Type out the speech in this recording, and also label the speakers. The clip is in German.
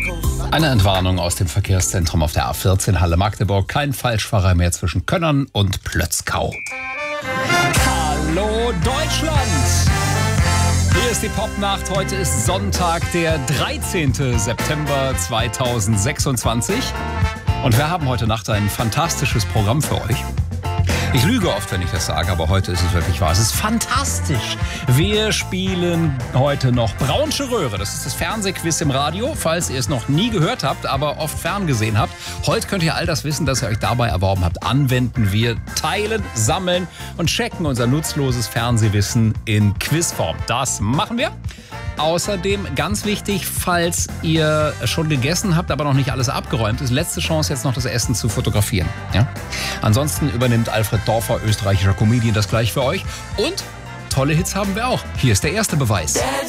Speaker 1: Eine Entwarnung aus dem Verkehrszentrum auf der A14 Halle Magdeburg. Kein Falschfahrer mehr zwischen Könnern und Plötzkau. Hallo Deutschland! Hier ist die Popnacht. Heute ist Sonntag, der 13. September 2026. Und wir haben heute Nacht ein fantastisches Programm für euch. Ich lüge oft, wenn ich das sage, aber heute ist es wirklich wahr. Es ist fantastisch. Wir spielen heute noch Braunsche Röhre. Das ist das Fernsehquiz im Radio, falls ihr es noch nie gehört habt, aber oft ferngesehen habt. Heute könnt ihr all das Wissen, das ihr euch dabei erworben habt, anwenden. Wir teilen, sammeln und checken unser nutzloses Fernsehwissen in Quizform. Das machen wir. Außerdem, ganz wichtig, falls ihr schon gegessen habt, aber noch nicht alles abgeräumt ist, letzte Chance jetzt noch das Essen zu fotografieren. Ja? Ansonsten übernimmt Alfred Dorfer, österreichischer Comedian, das gleich für euch. Und tolle Hits haben wir auch. Hier ist der erste Beweis.